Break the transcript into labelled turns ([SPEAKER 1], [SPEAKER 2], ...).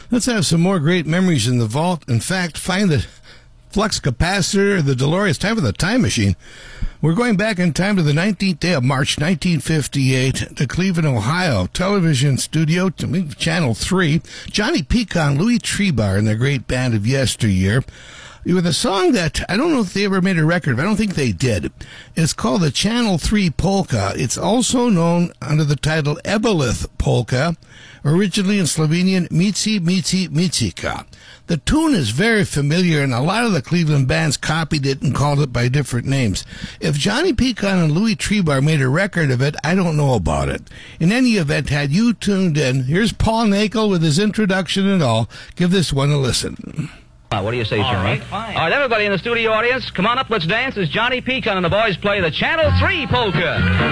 [SPEAKER 1] Let's have some more great memories in the vault. In fact, find the flux capacitor, the DeLorean. Time for the time machine. We're going back in time to the 19th day of March, 1958, to Cleveland, Ohio. Television studio, Channel 3. Johnny Pecon, Louis Trebar, and their great band of yesteryear, with a song that I don't know if they ever made a record of. I don't think they did. It's called the Channel 3 Polka. It's also known under the title Ebolith Polka, originally in Slovenian Mici, Mici, Micika. The tune is very familiar, and a lot of the Cleveland bands copied it and called it by different names. If Johnny Pecon and Louis Trebar made a record of it, I don't know about it. In any event, had you tuned in, here's Paul Nakel with his introduction and all. Give this one a listen.
[SPEAKER 2] What do you say, Jimmy?
[SPEAKER 3] All right, fine.
[SPEAKER 2] All right, everybody in the studio audience, come on up, let's dance as Johnny Pecon and the boys play the Channel 3 Polka.